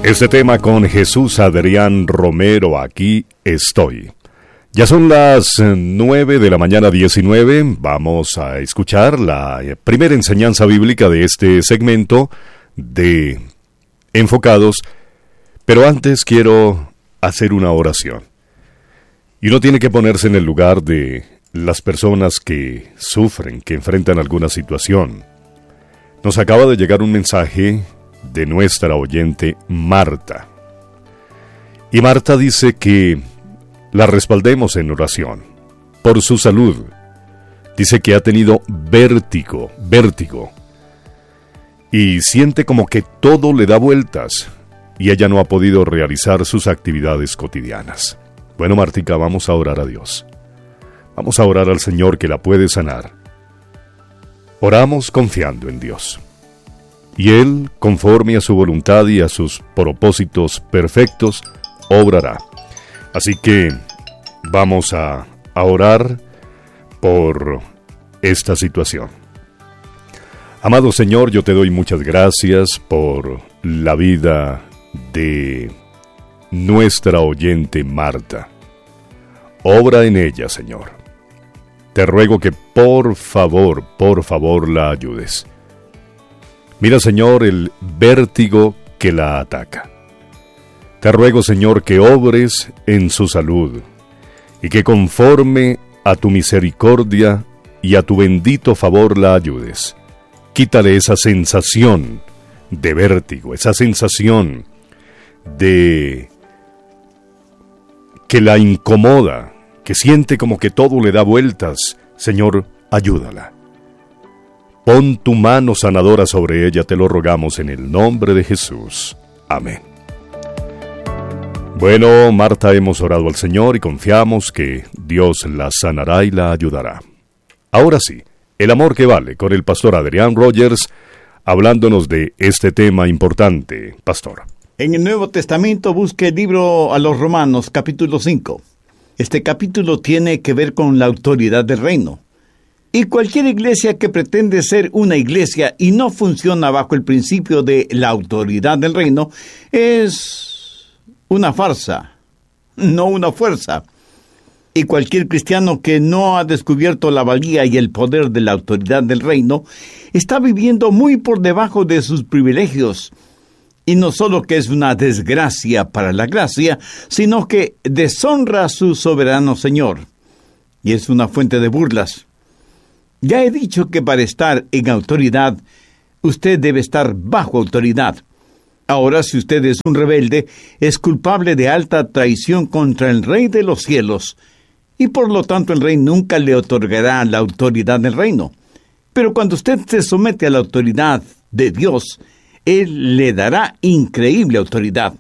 Este tema con Jesús Adrián Romero, aquí estoy. Ya son las 9 de la mañana 19, vamos a escuchar la primera enseñanza bíblica de este segmento de Enfocados, pero antes quiero hacer una oración. Y uno tiene que ponerse en el lugar de las personas que sufren, que enfrentan alguna situación. Nos acaba de llegar un mensaje de nuestra oyente Marta. Y Marta dice que la respaldemos en oración por su salud. Dice que ha tenido vértigo, y siente como que todo le da vueltas y ella no ha podido realizar sus actividades cotidianas. Bueno, Martica, vamos a orar a Dios. Vamos a orar al Señor que la puede sanar. Oramos confiando en Dios. Y Él, conforme a su voluntad y a sus propósitos perfectos, obrará. Así que vamos a orar por esta situación. Amado Señor, yo te doy muchas gracias por la vida de nuestra oyente Marta. Obra en ella, Señor. Te ruego que por favor la ayudes. Mira, Señor, el vértigo que la ataca. Te ruego, Señor, que obres en su salud y que conforme a tu misericordia y a tu bendito favor la ayudes. Quítale esa sensación de vértigo, esa sensación de que la incomoda, que siente como que todo le da vueltas. Señor, ayúdala. Pon tu mano sanadora sobre ella, te lo rogamos en el nombre de Jesús. Amén. Bueno, Marta, hemos orado al Señor y confiamos que Dios la sanará y la ayudará. Ahora sí, el amor que vale, con el pastor Adrián Rogers, hablándonos de este tema importante. Pastor. En el Nuevo Testamento busque el libro a los Romanos, capítulo 5. Este capítulo tiene que ver con la autoridad del reino. Y cualquier iglesia que pretende ser una iglesia y no funciona bajo el principio de la autoridad del reino es una farsa, no una fuerza. Y cualquier cristiano que no ha descubierto la valía y el poder de la autoridad del reino está viviendo muy por debajo de sus privilegios. Y no solo que es una desgracia para la gracia, sino que deshonra a su soberano Señor. Y es una fuente de burlas. Ya he dicho que para estar en autoridad, usted debe estar bajo autoridad. Ahora, si usted es un rebelde, es culpable de alta traición contra el Rey de los cielos, y por lo tanto el Rey nunca le otorgará la autoridad del reino. Pero cuando usted se somete a la autoridad de Dios, Él le dará increíble autoridad.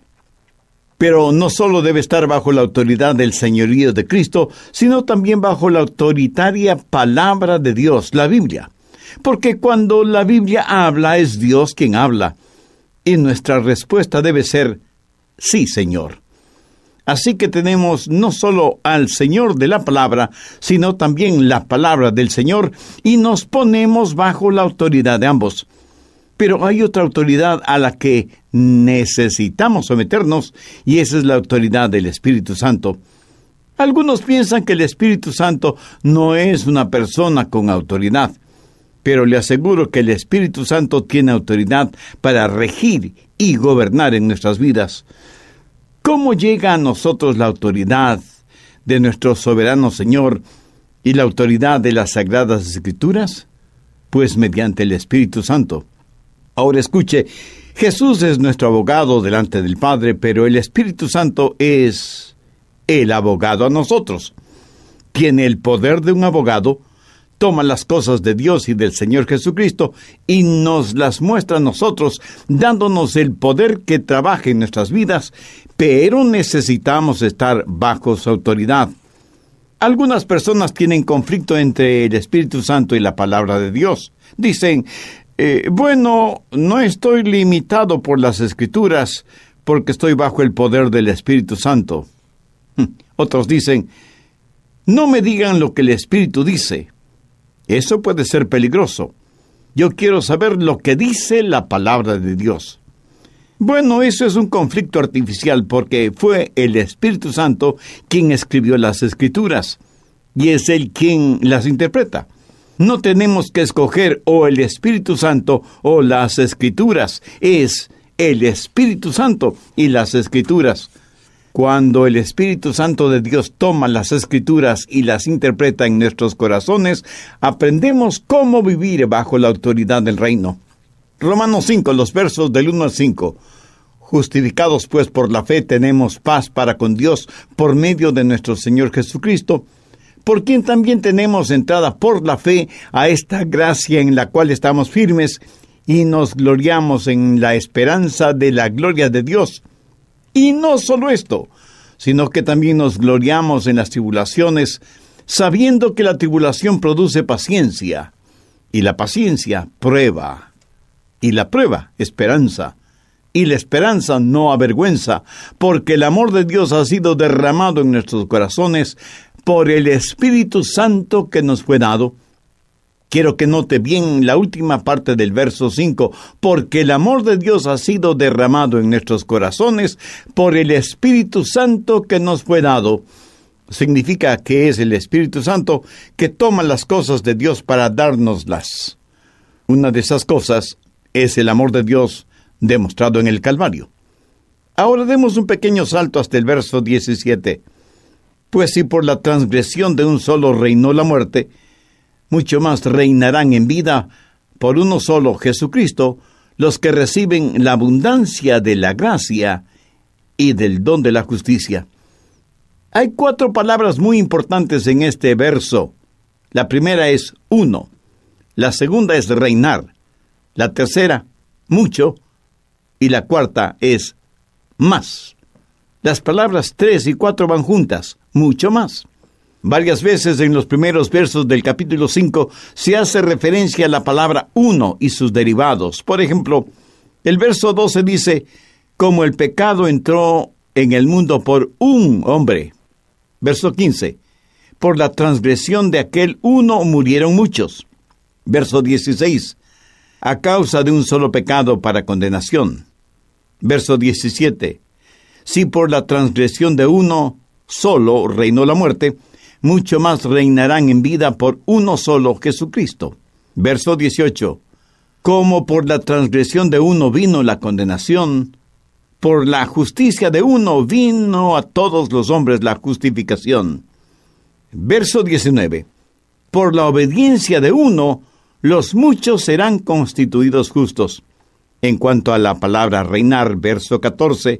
Pero no solo debe estar bajo la autoridad del señorío de Cristo, sino también bajo la autoritaria palabra de Dios, la Biblia. Porque cuando la Biblia habla, es Dios quien habla. Y nuestra respuesta debe ser, sí, Señor. Así que tenemos no solo al Señor de la palabra, sino también la palabra del Señor, y nos ponemos bajo la autoridad de ambos. Pero hay otra autoridad a la que necesitamos someternos, y esa es la autoridad del Espíritu Santo. Algunos piensan que el Espíritu Santo no es una persona con autoridad, pero le aseguro que el Espíritu Santo tiene autoridad para regir y gobernar en nuestras vidas. ¿Cómo llega a nosotros la autoridad de nuestro soberano Señor y la autoridad de las Sagradas Escrituras? Pues mediante el Espíritu Santo. Ahora escuche, Jesús es nuestro abogado delante del Padre, pero el Espíritu Santo es el abogado a nosotros. Tiene el poder de un abogado, toma las cosas de Dios y del Señor Jesucristo y nos las muestra a nosotros, dándonos el poder que trabaje en nuestras vidas, pero necesitamos estar bajo su autoridad. Algunas personas tienen conflicto entre el Espíritu Santo y la palabra de Dios. Dicen, bueno, no estoy limitado por las Escrituras porque estoy bajo el poder del Espíritu Santo. Otros dicen, no me digan lo que el Espíritu dice. Eso puede ser peligroso. Yo quiero saber lo que dice la palabra de Dios. Bueno, eso es un conflicto artificial porque fue el Espíritu Santo quien escribió las Escrituras y es Él quien las interpreta. No tenemos que escoger o el Espíritu Santo o las Escrituras, es el Espíritu Santo y las Escrituras. Cuando el Espíritu Santo de Dios toma las Escrituras y las interpreta en nuestros corazones, aprendemos cómo vivir bajo la autoridad del reino. Romanos 5, los versos del 1 al 5. Justificados pues por la fe tenemos paz para con Dios por medio de nuestro Señor Jesucristo, por quien también tenemos entrada por la fe a esta gracia en la cual estamos firmes y nos gloriamos en la esperanza de la gloria de Dios. Y no solo esto, sino que también nos gloriamos en las tribulaciones, sabiendo que la tribulación produce paciencia, y la paciencia prueba, y la prueba esperanza, y la esperanza no avergüenza, porque el amor de Dios ha sido derramado en nuestros corazones por el Espíritu Santo que nos fue dado. Quiero que note bien la última parte del verso 5, porque el amor de Dios ha sido derramado en nuestros corazones por el Espíritu Santo que nos fue dado. Significa que es el Espíritu Santo que toma las cosas de Dios para dárnoslas. Una de esas cosas es el amor de Dios demostrado en el Calvario. Ahora demos un pequeño salto hasta el verso 17. Pues si por la transgresión de un solo reinó la muerte, mucho más reinarán en vida por uno solo, Jesucristo, los que reciben la abundancia de la gracia y del don de la justicia. Hay 4 palabras muy importantes en este verso. La primera es uno, la segunda es reinar, la tercera, mucho, y la cuarta es más. Las palabras 3 y 4 van juntas, mucho más. Varias veces en los primeros versos del capítulo 5 se hace referencia a la palabra uno y sus derivados. Por ejemplo, el verso 12 dice, como el pecado entró en el mundo por un hombre. Verso 15, por la transgresión de aquel uno murieron muchos. Verso 16, a causa de un solo pecado para condenación. Verso 17, si por la transgresión de uno solo reinó la muerte, mucho más reinarán en vida por uno solo, Jesucristo. Verso 18, como por la transgresión de uno vino la condenación, por la justicia de uno vino a todos los hombres la justificación. Verso 19, por la obediencia de uno, los muchos serán constituidos justos. En cuanto a la palabra reinar, verso 14,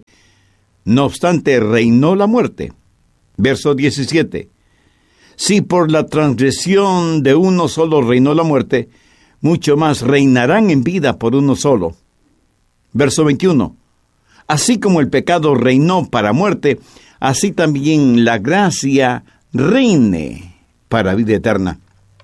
no obstante, reinó la muerte. Verso 17, si por la transgresión de uno solo reinó la muerte, mucho más reinarán en vida por uno solo. Verso 21, así como el pecado reinó para muerte, así también la gracia reine para vida eterna.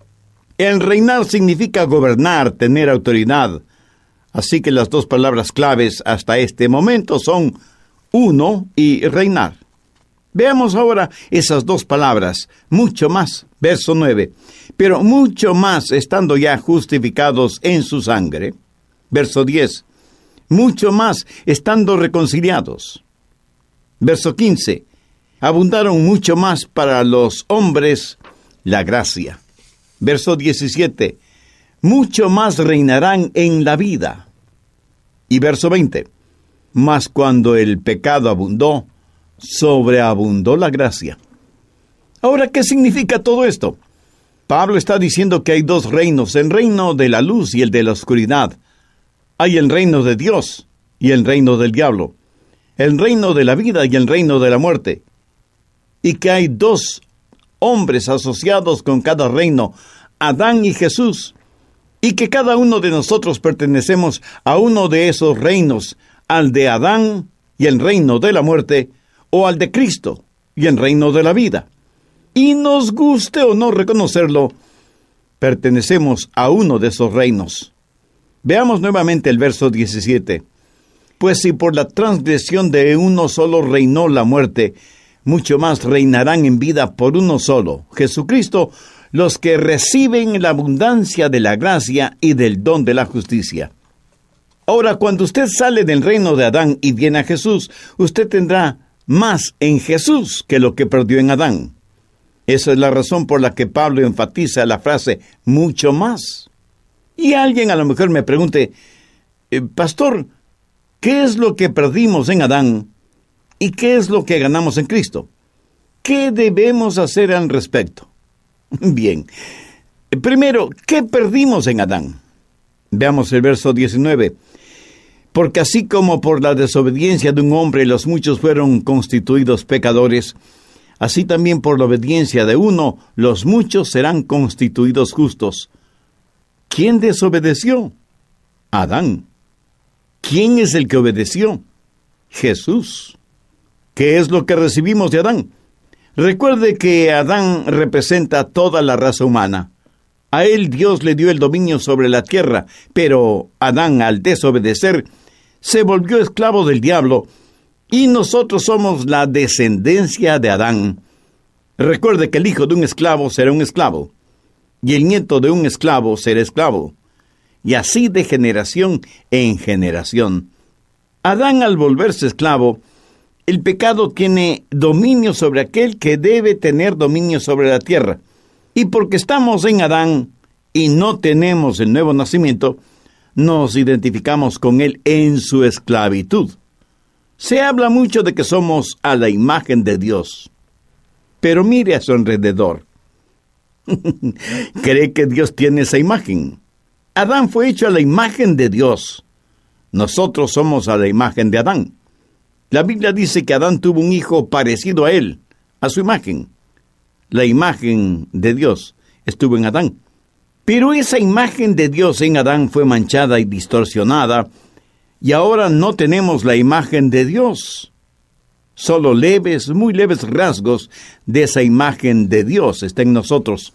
El reinar significa gobernar, tener autoridad. Así que las 2 palabras claves hasta este momento son uno y reinar. Veamos ahora esas 2 palabras, mucho más, verso 9. Pero mucho más estando ya justificados en su sangre. Verso 10. Mucho más estando reconciliados. Verso 15. Abundaron mucho más para los hombres la gracia. Verso 17. Mucho más reinarán en la vida. Y verso 20. Mas cuando el pecado abundó, sobreabundó la gracia. Ahora, ¿qué significa todo esto? Pablo está diciendo que hay 2 reinos, el reino de la luz y el de la oscuridad. Hay el reino de Dios y el reino del diablo, el reino de la vida y el reino de la muerte. Y que hay 2 hombres asociados con cada reino, Adán y Jesús, y que cada uno de nosotros pertenecemos a uno de esos reinos, al de Adán y el reino de la muerte, o al de Cristo y el reino de la vida. Y nos guste o no reconocerlo, pertenecemos a uno de esos reinos. Veamos nuevamente el verso 17. Pues si por la transgresión de uno solo reinó la muerte, mucho más reinarán en vida por uno solo, Jesucristo, los que reciben la abundancia de la gracia y del don de la justicia. Ahora, cuando usted sale del reino de Adán y viene a Jesús, usted tendrá más en Jesús que lo que perdió en Adán. Esa es la razón por la que Pablo enfatiza la frase mucho más. Y alguien a lo mejor me pregunte, pastor, ¿qué es lo que perdimos en Adán y qué es lo que ganamos en Cristo? ¿Qué debemos hacer al respecto? Bien, primero, ¿qué perdimos en Adán? Veamos el verso 19. Porque así como por la desobediencia de un hombre los muchos fueron constituidos pecadores, así también por la obediencia de uno los muchos serán constituidos justos. ¿Quién desobedeció? Adán. ¿Quién es el que obedeció? Jesús. ¿Qué es lo que recibimos de Adán? Recuerde que Adán representa toda la raza humana. A él Dios le dio el dominio sobre la tierra, pero Adán, al desobedecer, se volvió esclavo del diablo, y nosotros somos la descendencia de Adán. Recuerde que el hijo de un esclavo será un esclavo, y el nieto de un esclavo será esclavo, y así de generación en generación. Adán, al volverse esclavo, el pecado tiene dominio sobre aquel que debe tener dominio sobre la tierra. Y porque estamos en Adán y no tenemos el nuevo nacimiento, nos identificamos con él en su esclavitud. Se habla mucho de que somos a la imagen de Dios. Pero mire a su alrededor. ¿Cree que Dios tiene esa imagen? Adán fue hecho a la imagen de Dios. Nosotros somos a la imagen de Adán. La Biblia dice que Adán tuvo un hijo parecido a él, a su imagen. La imagen de Dios estuvo en Adán. Pero esa imagen de Dios en Adán fue manchada y distorsionada, y ahora no tenemos la imagen de Dios. Solo leves, muy leves rasgos de esa imagen de Dios está en nosotros.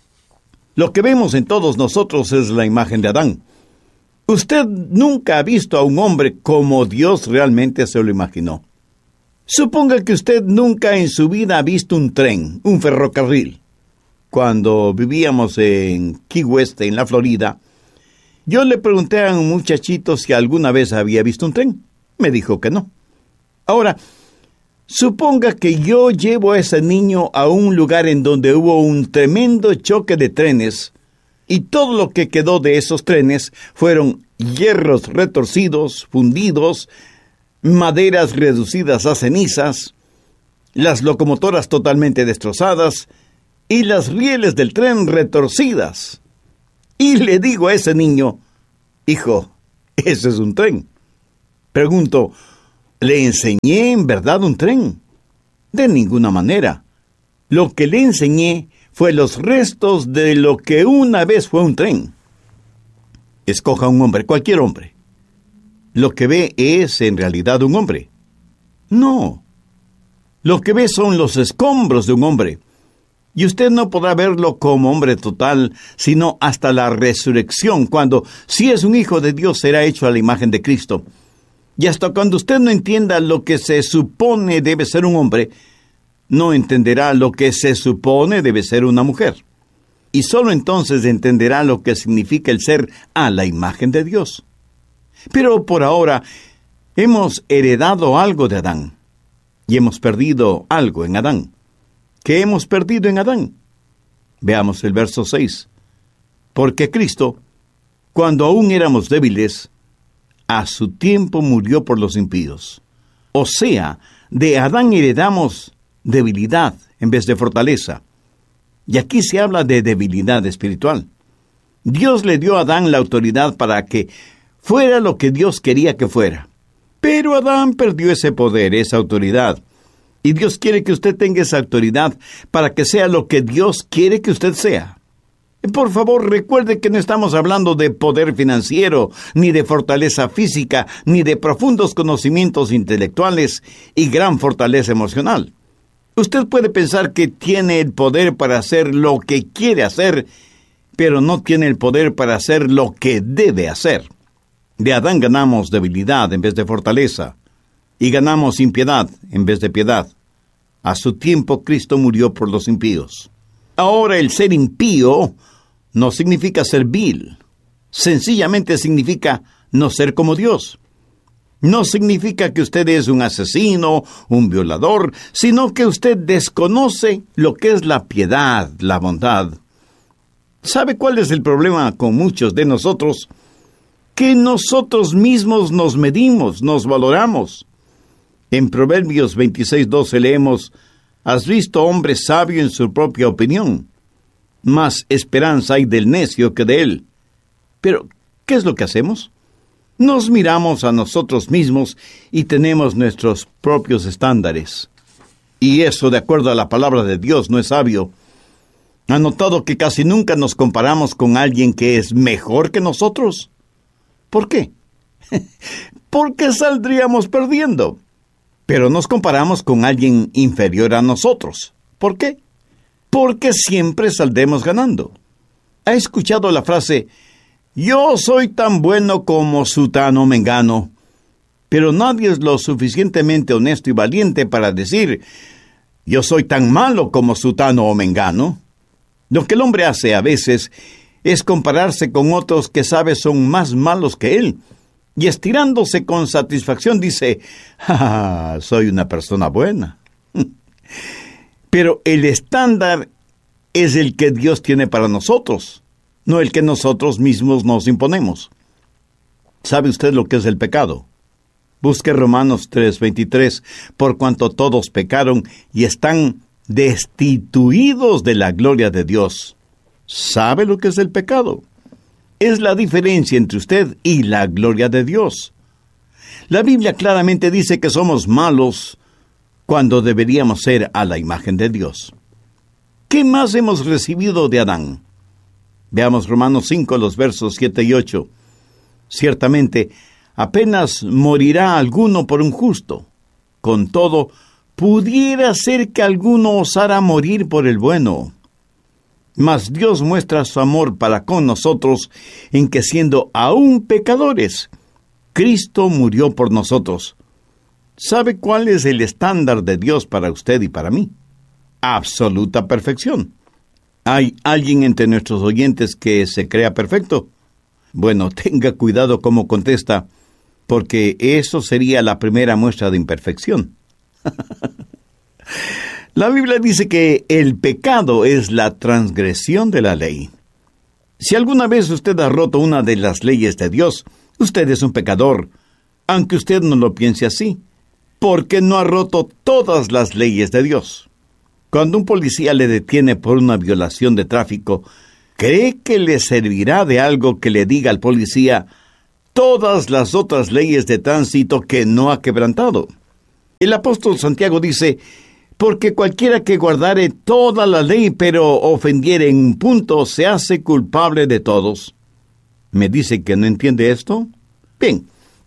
Lo que vemos en todos nosotros es la imagen de Adán. Usted nunca ha visto a un hombre como Dios realmente se lo imaginó. Suponga que usted nunca en su vida ha visto un tren, un ferrocarril. Cuando vivíamos en Key West, en la Florida, yo le pregunté a un muchachito si alguna vez había visto un tren. Me dijo que no. Ahora, suponga que yo llevo a ese niño a un lugar en donde hubo un tremendo choque de trenes, y todo lo que quedó de esos trenes fueron hierros retorcidos, fundidos, maderas reducidas a cenizas, las locomotoras totalmente destrozadas y las rieles del tren retorcidas. Y le digo a ese niño, hijo, ese es un tren. Pregunto, ¿le enseñé en verdad un tren? De ninguna manera. Lo que le enseñé fue los restos de lo que una vez fue un tren. Escoja un hombre, cualquier hombre. ¿Lo que ve es en realidad un hombre? No. Lo que ve son los escombros de un hombre. Y usted no podrá verlo como hombre total, sino hasta la resurrección, cuando, si es un hijo de Dios, será hecho a la imagen de Cristo. Y hasta cuando usted no entienda lo que se supone debe ser un hombre, no entenderá lo que se supone debe ser una mujer. Y solo entonces entenderá lo que significa el ser a la imagen de Dios. Pero por ahora hemos heredado algo de Adán y hemos perdido algo en Adán. ¿Qué hemos perdido en Adán? Veamos el verso 6. Porque Cristo, cuando aún éramos débiles, a su tiempo murió por los impíos. O sea, de Adán heredamos debilidad en vez de fortaleza. Y aquí se habla de debilidad espiritual. Dios le dio a Adán la autoridad para que fuera lo que Dios quería que fuera. Pero Adán perdió ese poder, esa autoridad. Y Dios quiere que usted tenga esa autoridad para que sea lo que Dios quiere que usted sea. Por favor, recuerde que no estamos hablando de poder financiero, ni de fortaleza física, ni de profundos conocimientos intelectuales y gran fortaleza emocional. Usted puede pensar que tiene el poder para hacer lo que quiere hacer, pero no tiene el poder para hacer lo que debe hacer. De Adán ganamos debilidad en vez de fortaleza, y ganamos impiedad en vez de piedad. A su tiempo Cristo murió por los impíos. Ahora el ser impío no significa ser vil. Sencillamente significa no ser como Dios. No significa que usted es un asesino, un violador, sino que usted desconoce lo que es la piedad, la bondad. ¿Sabe cuál es el problema con muchos de nosotros? Que nosotros mismos nos medimos, nos valoramos. En Proverbios 26:12 leemos: «Has visto hombre sabio en su propia opinión, más esperanza hay del necio que de él». Pero, ¿qué es lo que hacemos? Nos miramos a nosotros mismos y tenemos nuestros propios estándares. Y eso, de acuerdo a la palabra de Dios, no es sabio. ¿Ha notado que casi nunca nos comparamos con alguien que es mejor que nosotros? ¿Por qué? Porque saldríamos perdiendo. Pero nos comparamos con alguien inferior a nosotros. ¿Por qué? Porque siempre saldremos ganando. ¿Ha escuchado la frase: «Yo soy tan bueno como sutano mengano»? Pero nadie es lo suficientemente honesto y valiente para decir: «Yo soy tan malo como sutano o mengano». Lo que el hombre hace a veces es compararse con otros que sabe son más malos que él, y estirándose con satisfacción dice: «¡Ah, soy una persona buena!». Pero el estándar es el que Dios tiene para nosotros, no el que nosotros mismos nos imponemos. ¿Sabe usted lo que es el pecado? Busque Romanos 3:23, «Por cuanto todos pecaron y están destituidos de la gloria de Dios». ¿Sabe lo que es el pecado? Es la diferencia entre usted y la gloria de Dios. La Biblia claramente dice que somos malos cuando deberíamos ser a la imagen de Dios. ¿Qué más hemos recibido de Adán? Veamos Romanos 5, los versos 7 y 8. «Ciertamente, apenas morirá alguno por un justo. Con todo, pudiera ser que alguno osara morir por el bueno. Mas Dios muestra su amor para con nosotros en que, siendo aún pecadores, Cristo murió por nosotros». ¿Sabe cuál es el estándar de Dios para usted y para mí? Absoluta perfección. ¿Hay alguien entre nuestros oyentes que se crea perfecto? Bueno, tenga cuidado cómo contesta, porque eso sería la primera muestra de imperfección. La Biblia dice que el pecado es la transgresión de la ley. Si alguna vez usted ha roto una de las leyes de Dios, usted es un pecador, aunque usted no lo piense así, porque no ha roto todas las leyes de Dios. Cuando un policía le detiene por una violación de tráfico, ¿cree que le servirá de algo que le diga al policía todas las otras leyes de tránsito que no ha quebrantado? El apóstol Santiago dice: «Porque cualquiera que guardare toda la ley, pero ofendiere en un punto, se hace culpable de todos». ¿Me dice que no entiende esto? Bien,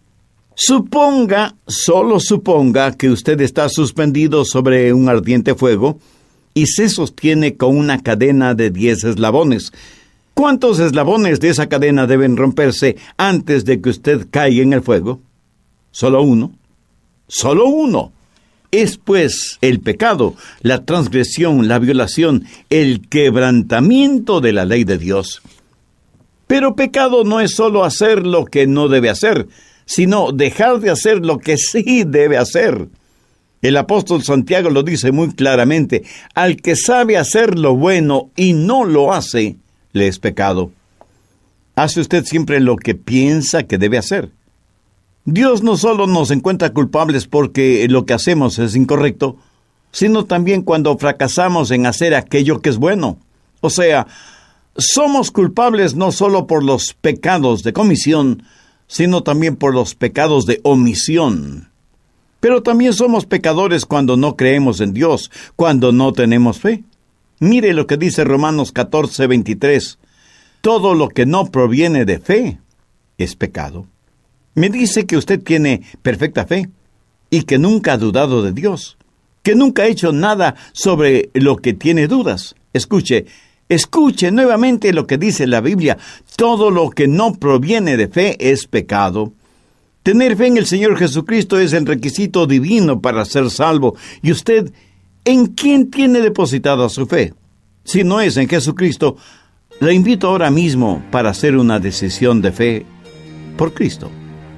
solo suponga que usted está suspendido sobre un ardiente fuego y se sostiene con una cadena de 10 eslabones. ¿Cuántos eslabones de esa cadena deben romperse antes de que usted caiga en el fuego? ¿Solo uno? ¡Solo uno! Es pues el pecado, la transgresión, la violación, el quebrantamiento de la ley de Dios. Pero pecado no es solo hacer lo que no debe hacer, sino dejar de hacer lo que sí debe hacer. El apóstol Santiago lo dice muy claramente: «Al que sabe hacer lo bueno y no lo hace, le es pecado». ¿Hace usted siempre lo que piensa que debe hacer? Dios no solo nos encuentra culpables porque lo que hacemos es incorrecto, sino también cuando fracasamos en hacer aquello que es bueno. O sea, somos culpables no solo por los pecados de comisión, sino también por los pecados de omisión. Pero también somos pecadores cuando no creemos en Dios, cuando no tenemos fe. Mire lo que dice Romanos 14:23. «Todo lo que no proviene de fe es pecado». Me dice que usted tiene perfecta fe y que nunca ha dudado de Dios, que nunca ha hecho nada sobre lo que tiene dudas. Escuche nuevamente lo que dice la Biblia: todo lo que no proviene de fe es pecado. Tener fe en el Señor Jesucristo es el requisito divino para ser salvo. ¿Y usted en quién tiene depositada su fe? Si no es en Jesucristo, le invito ahora mismo para hacer una decisión de fe por Cristo.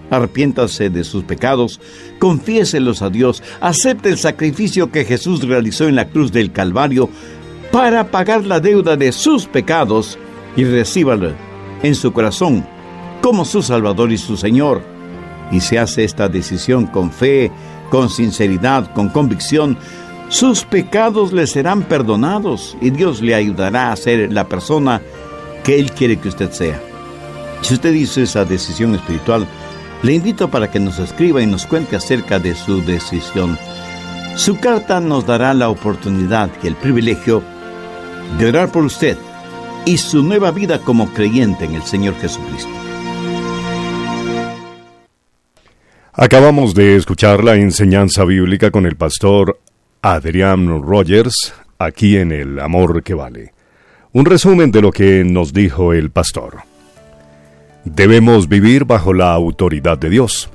Arrepiéntase de sus pecados, confiéselos a Dios, acepte el sacrificio que Jesús realizó en la cruz del Calvario para pagar la deuda de sus pecados y recíbalo en su corazón como su Salvador y su Señor. Y si hace esta decisión con fe, con sinceridad, con convicción, sus pecados le serán perdonados y Dios le ayudará a ser la persona que Él quiere que usted sea. Si usted hizo esa decisión espiritual, le invito para que nos escriba y nos cuente acerca de su decisión. Su carta nos dará la oportunidad y el privilegio de orar por usted y su nueva vida como creyente en el Señor Jesucristo. Acabamos de escuchar la enseñanza bíblica con el pastor Adrián Rogers, aquí en El Amor que Vale. Un resumen de lo que nos dijo el pastor. Debemos vivir bajo la autoridad de Dios.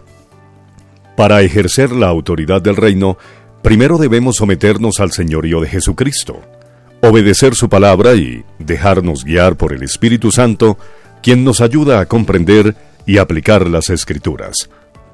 Para ejercer la autoridad del reino, primero debemos someternos al señorío de Jesucristo, obedecer su palabra y dejarnos guiar por el Espíritu Santo, quien nos ayuda a comprender y aplicar las Escrituras.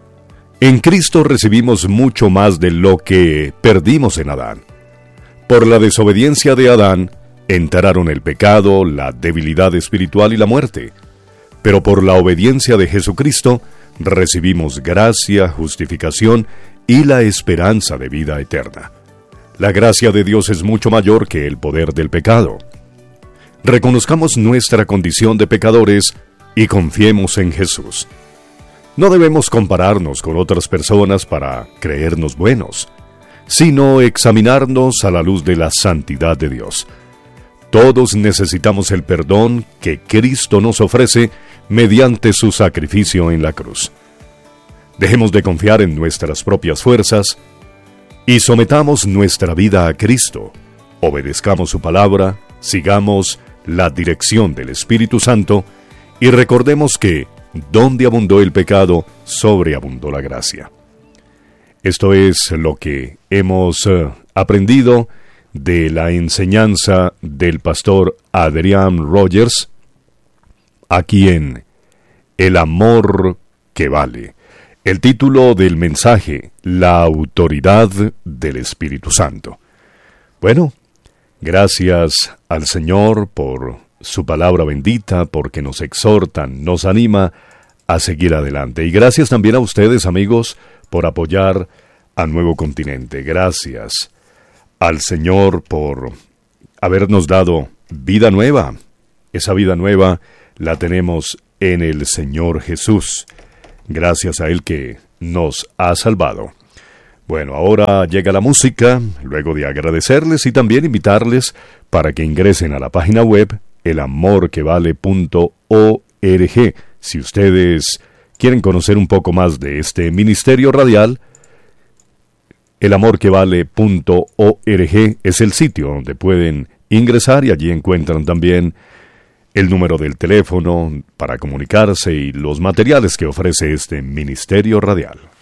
En Cristo recibimos mucho más de lo que perdimos en Adán. Por la desobediencia de Adán, entraron el pecado, la debilidad espiritual y la muerte. Pero por la obediencia de Jesucristo, recibimos gracia, justificación y la esperanza de vida eterna. La gracia de Dios es mucho mayor que el poder del pecado. Reconozcamos nuestra condición de pecadores y confiemos en Jesús. No debemos compararnos con otras personas para creernos buenos, sino examinarnos a la luz de la santidad de Dios. Todos necesitamos el perdón que Cristo nos ofrece mediante su sacrificio en la cruz. Dejemos de confiar en nuestras propias fuerzas y sometamos nuestra vida a Cristo. Obedezcamos su palabra, sigamos la dirección del Espíritu Santo y recordemos que donde abundó el pecado, sobreabundó la gracia. Esto es lo que hemos aprendido de la enseñanza del pastor Adrián Rogers, aquí en El Amor que Vale. El título del mensaje, La autoridad del Espíritu Santo. Bueno, gracias al Señor por su palabra bendita, porque nos exhorta, nos anima a seguir adelante. Y gracias también a ustedes, amigos, por apoyar a Nuevo Continente. Gracias al Señor por habernos dado vida nueva. Esa vida nueva la tenemos en el Señor Jesús. Gracias a Él que nos ha salvado. Bueno, ahora llega la música, luego de agradecerles y también invitarles para que ingresen a la página web elamorquevale.org. Si ustedes quieren conocer un poco más de este ministerio radial, elamorquevale.org es el sitio donde pueden ingresar y allí encuentran también el número del teléfono para comunicarse y los materiales que ofrece este ministerio radial.